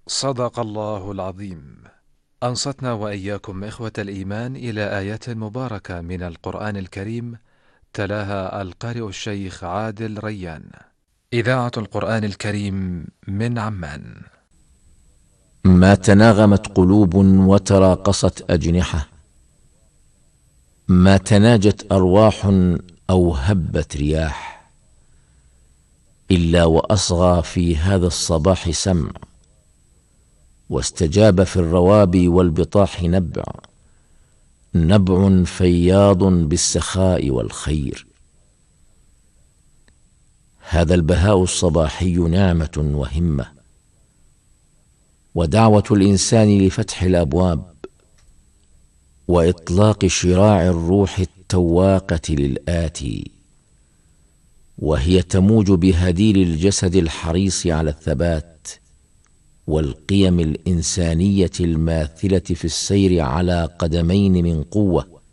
صدق الله العظيم. أنصتنا وإياكم إخوة الإيمان إلى آيات مباركة من القرآن الكريم، تلاها القارئ الشيخ عادل ريان. إذاعة القرآن الكريم من عمان. ما تناغمت قلوب وتراقصت أجنحة، ما تناجت أرواح أو هبت رياح، إلا وأصغى في هذا الصباح سمع، واستجاب في الروابي والبطاح نبع، نبع فياض بالسخاء والخير. هذا البهاء الصباحي نعمة وهمة، ودعوة الإنسان لفتح الأبواب وإطلاق شراع الروح التواقة للآتي، وهي تموج بهدير الجسد الحريص على الثبات والقيم الإنسانية الماثلة في السير على قدمين من قوة،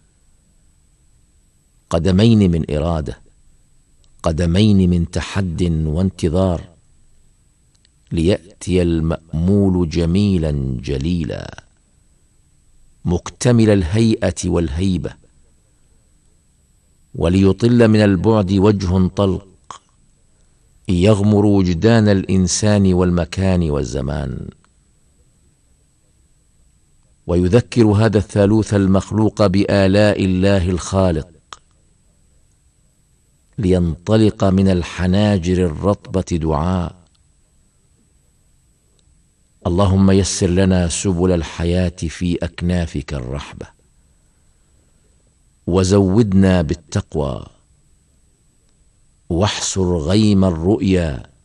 قدمين من إرادة، قدمين من تحد وانتظار، ليأتي المأمول جميلا جليلا مكتمل الهيئة والهيبة، وليطل من البعد وجه طلق يغمر وجدان الإنسان والمكان والزمان. ويذكر هذا الثالوث المخلوق بآلاء الله الخالق، لينطلق من الحناجر الرطبة دعاء: اللهم يسر لنا سبل الحياة في أكنافك الرحبة، وزودنا بالتقوى، واحسر غيم الرؤيا